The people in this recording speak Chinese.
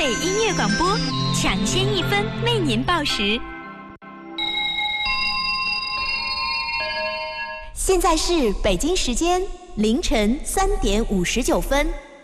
北音乐广播，抢先1分为您报时。现在是北京时间凌晨3点59分。